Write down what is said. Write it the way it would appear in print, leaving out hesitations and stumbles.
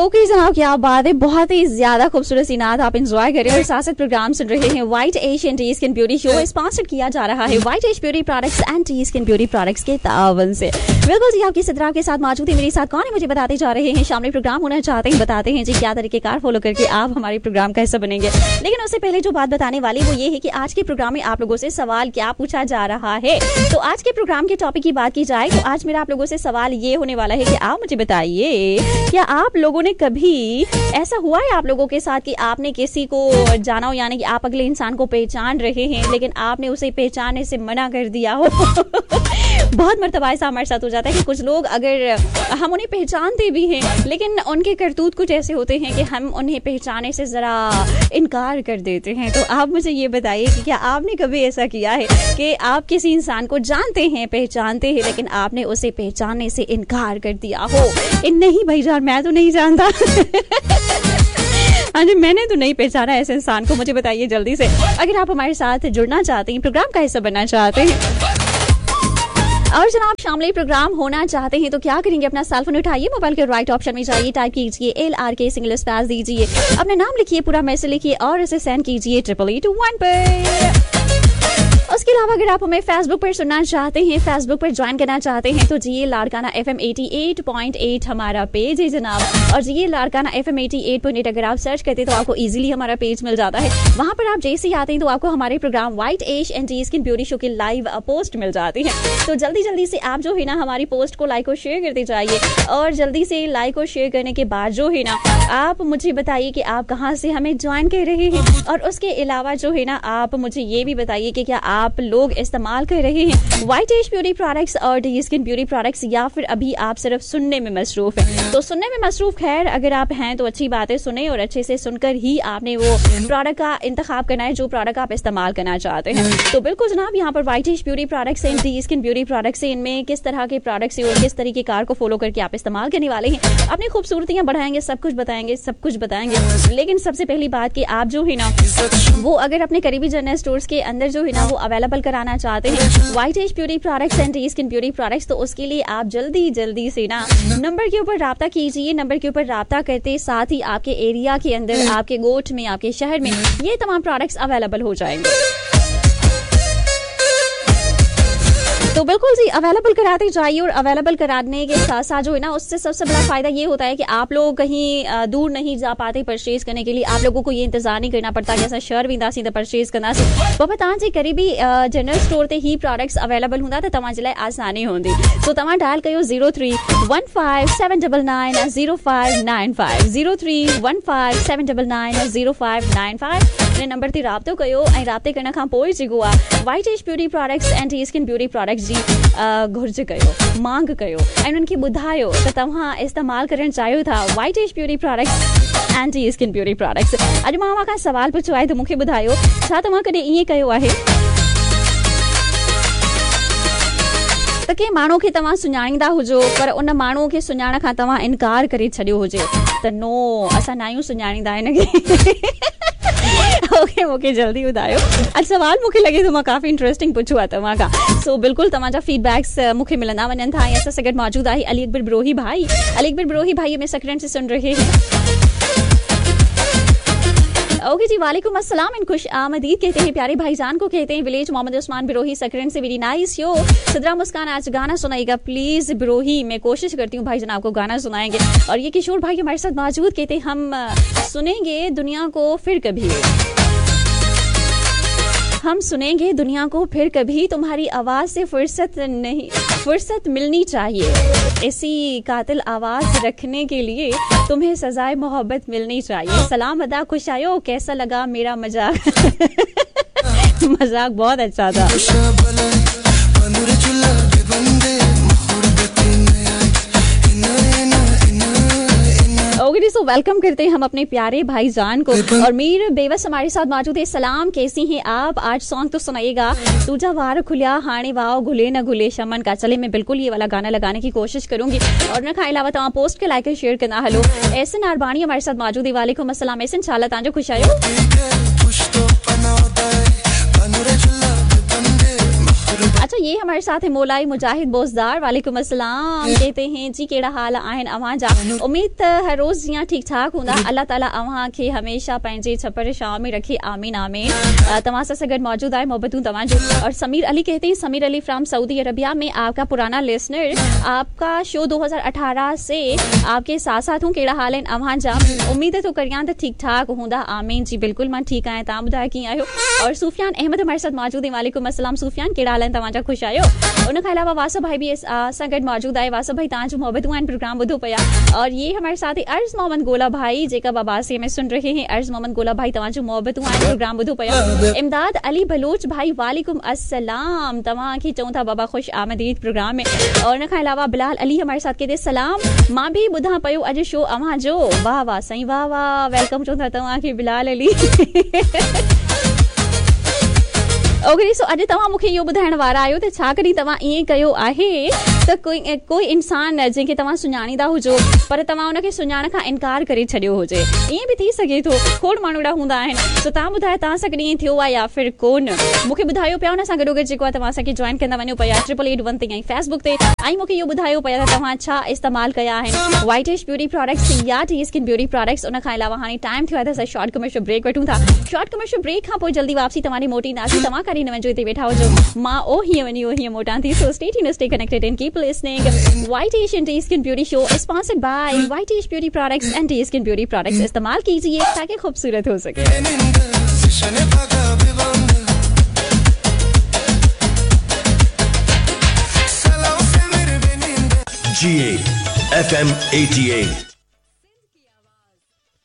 Okay जनाब, क्या बात है, बहुत ही ज्यादा खूबसूरत सी नात आप एंजॉय करें और साथ साथ प्रोग्राम सुन रहे हैं। White Asian T skin beauty show sponsored किया जा रहा है white ash beauty products and T skin beauty products के तावन से। बिल्कुल जी, आपकी सिद्रा के साथ मौजूद है। मेरे साथ कौन है मुझे बताते जा रहे हैं। शामिल प्रोग्राम होना चाहते हैं, बताते हैं जी क्या तरीकेकार फॉलो करके आप हमारे प्रोग्राम का हिस्सा बनेंगे। लेकिन उससे पहले जो बात बताने वाली वो ये है कि आज के प्रोग्राम में आप लोगों से सवाल क्या पूछा जा रहा है। तो आज के प्रोग्राम के टॉपिक की बात की जाए तो आज मेरा आप लोगों से सवाल ये होने वाला है कि आप मुझे बताइए, क्या आप लोगों ने कभी ऐसा हुआ है आप लोगों के साथ कि आपने किसी को जाना हो, यानी कि आप अगले इंसान को पहचान रहे हैं लेकिन आपने उसे पहचानने से मना कर दिया हो। बहुत मर्तबा ऐसा हमारे साथ हो जाता है कि कुछ लोग अगर हम उन्हें पहचानते भी हैं लेकिन उनके करतूत कुछ ऐसे होते हैं कि हम उन्हें पहचानने से जरा इनकार कर देते हैं। तो आप मुझे ये बताइए कि क्या आपने कभी ऐसा किया है कि आप किसी इंसान को जानते हैं, पहचानते हैं, लेकिन आपने उसे पहचानने से इनकार कर दिया हो। नहीं भाईजान, मैं तो नहीं जानता। हाँ जी, मैंने तो नहीं पहचाना ऐसे इंसान को। मुझे बताइए जल्दी से, अगर आप हमारे साथ जुड़ना चाहते हैं, प्रोग्राम का हिस्सा बनना चाहते हैं और जनाब शामिल प्रोग्राम होना चाहते हैं तो क्या करेंगे, अपना सेल फोन उठाइए, मोबाइल के राइट ऑप्शन में जाइए, टाइप कीजिए LRK सिंगल स्पेस दीजिए, अपना नाम लिखिए, पूरा मैसेज लिखिए और इसे सेंड कीजिए 8821 पर। उसके अलावा अगर आप हमें फेसबुक पर सुनना चाहते हैं, फेसबुक पर ज्वाइन करना चाहते हैं तो जी लाड़काना FM 88.8 हमारा पेज है जनाब। और जी लाड़काना FM 88.8 अगर आप सर्च करते हैं तो आपको इजीली हमारा पेज मिल जाता है। वहां पर आप जैसे ही आते हैं तो आपको हमारे programme white ash and T skin beauty show की लाइव पोस्ट मिल जाती है। तो जल्दी जल्दी से आप जो है ना हमारी पोस्ट को लाइक और शेयर करते जाइए और जल्दी से लाइक और शेयर करने के बाद जो है ना आप मुझे बताइए कि आप कहाँ से हमें ज्वाइन कर रहे हैं। और उसके अलावा जो है ना आप मुझे ये भी बताइए कि क्या आप लोग इस्तेमाल कर रहे हैं व्हाइट एश ब्यूटी प्रोडक्ट्स और टी स्किन ब्यूटी प्रोडक्ट्स, या फिर अभी आप सिर्फ सुनने में मसरूफ हैं। तो सुनने में मसरूफ, खैर अगर आप हैं तो अच्छी बात है, सुने और अच्छे से सुनकर ही आपने वो प्रोडक्ट का इंतखाब करना है जो प्रोडक्ट आप इस्तेमाल करना चाहते हैं। तो बिल्कुल जनाब, यहाँ पर white ash beauty products and T skin beauty products से इनमें किस तरह के प्रोडक्ट्स और किस तरीके कार को फॉलो करके आप इस्तेमाल करने वाले हैं, अपनी खूबसूरतियां बढ़ाएंगे, सब कुछ बताएंगे। लेकिन सबसे पहली बात कि आप जो है ना वो अगर अपने करीबी जनरल स्टोर्स के अंदर जो है ना वो अवेलेबल कराना चाहते हैं white ash beauty products and T skin beauty products, तो उसके लिए आप जल्दी से ना नंबर के ऊपर राब्ता कीजिए। नंबर के ऊपर राब्ता करते साथ ही आपके एरिया के अंदर, आपके गोठ में, आपके शहर में ये तमाम प्रोडक्ट्स अवेलेबल हो जाएंगे। तो बिल्कुल जी अवेलेबल कराते जाइए और अवेलेबल कराने के साथ साथ जो है ना उससे सबसे बड़ा फायदा ये होता है कि आप लोग कहीं दूर नहीं जा पाते परचेज करने के लिए, आप लोगों को ये इंतजार नहीं करना पड़ता कि ऐसा शहर भी दासी परचेज करना से बता जी करीबी जनरल स्टोर ते ही प्रोडक्ट्स अवेलेबल होंदा तो तव्हां जे लाइ आसानी होंदी। तो तव्हां डायल कयो 0315799095 0315799095 इन नंबर ते राब्तो कयो ऐं राब्ते करण खां पोइ जेको आहे white ash beauty products and T skin beauty products जी घुर्ज कयो, मांग कयो ऐं उन्हनि खे ॿुधायो त तव्हां इस्तेमाल करणु चाहियो था white ash beauty products and T skin beauty products. अॼु मां खां सवाल पुछो आहे त मूंखे ॿुधायो, छा तव्हां कॾहिं ईअं कयो आहे त कंहिं माण्हू खे तव्हां सुञाणींदा हुजो पर उन माण्हू खे सुञाण खां तव्हां इनकार करे छॾियो हुजे त नो असां न आहियूं सुञाणींदा हिनखे। ओके, मूंखे जल्दी ॿुधायो। अॼु सवाल मूंखे लॻे थो मां काफ़ी इंटरेस्टिंग पुछो आहे तव्हां खां। सो बिल्कुलु तव्हांजा फीडबैक्स मूंखे मिलंदा वञनि था। ऐं असां सां गॾु मौजूद आहे अली अकबर बिरोही भाई। अली अकबर बिरोही भाई हमें सकरन से सुन रहे हैं। ओके जी, वालेकुम अस्सलाम एंड खुश आमदीद कहते हैं प्यारे भाईजान को, कहते हैं विलेज मोहम्मद उस्मान बिरोही सकरन से। वेरी नाइस यो सिद्रा मुस्कान, आज गाना सुनाएगा प्लीज बिरोही। मैं कोशिश करती हूँ भाईजान आपको गाना सुनाएंगे। और ये किशोर भाई हमारे साथ मौजूद, कहते हैं हम सुनेंगे दुनिया को फिर कभी, हम सुनेंगे दुनिया को फिर कभी, तुम्हारी आवाज से फुर्सत मिलनी चाहिए, ऐसी कातिल आवाज रखने के लिए तुम्हें सजाए मोहब्बत मिलनी चाहिए। सलाम अदा, खुश आयो, कैसा लगा मेरा मजाक? मजाक बहुत अच्छा था। सो वेलकम करते हैं हम अपने प्यारे भाईजान को। और मीर बेबस हमारे साथ मौजूद है। सलाम, कैसी हैं आप? आज सॉन्ग तो सुनाइएगा, तुझा वार खुलिया हाणे वाओ घुले न घुले शमन का। चले मैं बिल्कुल ये वाला गाना लगाने की कोशिश करूंगी। और न खाए अलावा तव्हां पोस्ट के लाइक शेयर करना। हेलो एहसन अरबानी हमारे साथ मौजूद है। वालेकुम अस्सलाम एहसन, इंशाल्लाह तव्हांजो खुश आयो। अच्छा अच्छा ये हमारे साथ है मोलाई मुजाहिद बोजदार, वालेकुम अस्सलाम। कहते हैं जी केड़ा हाल आहिन अवां जा, उम्मीद हर रोज जियां ठीक ठाक हुंदा, अल्लाह ताला अवां खे हमेशा पंहिंजे छपर छांव में रखे, आमीन आमीन। तव्हां सां गॾु मौजूद आहे मोहब्बतूं तव्हां जो। और समीर अली कहते हैं, Sameer Ali from Saudi Arabia में आपका पुराना लिसनर, आपका शो 2018 से आपके साथ साथ हूँ, केड़ा हाल आहिनि अवां जा, उम्मीद है तो करियां त ठीक ठाक हुंदा, आमीन जी बिल्कुल मां ठीक आहियां, तव्हां ॿुधायो कीअं आहियो। और सुफियान अहमद हमारे साथ मौजूद है, वालेकुम अस्सलाम सुफियान, केड़ा हाल आहिनि तव्हां जा, ख़ुशि आहियो। उन खां अलावा वासो भाई भी सां गॾु मौजूद आहे, वासो भाई तव्हां जो मोहब्बतूं आहिनि प्रोग्राम ॿुधो पिया। और ये हमारे साथ है अर्ज मोहम्मद गोला भाई, जेका बाबासी में सुन रहे हैं, अर्ज मोहम्मद गोला भाई तव्हां जो मोहब्बतूं आहिनि प्रोग्राम ॿुधो पिया। इमदाद अली बलोच भाई, वालेकुम अस्सलाम, तव्हां खे चऊं था बाबा ख़ुशि आमदीद प्रोग्राम में। और उन खां अलावा बिलाल अली हमारे साथ कहते सलाम, मां भी ॿुधां पियो अॼु शो अवां जो, वाह वाह साईं वाह वाह, वेलकम चऊं था तव्हां खे बिलाल अली। ओके सो अॼु तव्हां मूंखे इहो ॿुधाइण वारा आहियो त छा कॾहिं तव्हां ईअं कयो आहे त कोई इंसान जंहिंखे तव्हां सुञाणींदा हुजो पर तव्हां उनखे सुञाण खां इनकार करे छॾियो हुजे, ईअं बि थी सघे थो, खोड़ माण्हू अहिड़ा हूंदा आहिनि। सो तव्हां ॿुधायो तव्हां सां कॾहिं ईअं थियो आहे या फिर कोन, मूंखे ॿुधायो पिया। उन सां गॾोगॾु जेको आहे तव्हां असांखे जॉइन कंदा वञो पिया 8881 ते ऐं फेसबुक ते, ऐं मूंखे इहो ॿुधायो पिया त तव्हां छा इस्तेमालु कया आहिनि, वाइटिश ब्यूटी प्रोडक्ट्स या टी स्किन ब्यूटी प्रोडक्ट्स। उन खां अलावा हाणे टाइम थियो आहे त असां शॉर्ट कमर्शियल ब्रेक वठूं था। शॉर्ट कमर्शियल ब्रेक खां पोइ जल्दी वापसी तव्हांजी मोटींदासीं, तव्हां करे न वञो, हिते वेठा हुजो, मां ओ हीअं वञी ओ हीअं मोटां थी। So stay tuned, stay connected and keep listening. Whitish and Tea Skin Beauty Show is sponsored by Whitish Beauty Products and Tea Skin Beauty Products। इस्तेमाल कीजिए ताकि खूबसूरत हो सके। GA FM 88